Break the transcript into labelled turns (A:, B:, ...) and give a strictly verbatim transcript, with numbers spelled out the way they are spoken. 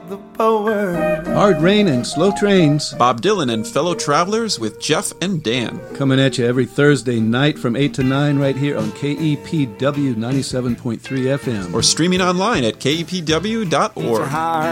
A: the power.
B: Hard Rain and Slow Trains.
C: Bob Dylan and Fellow Travelers with Jeff and Dan.
B: Coming at you every Thursday night from eight to nine right here on K E P W ninety-seven point three F M.
C: Or streaming online at K E P W dot org.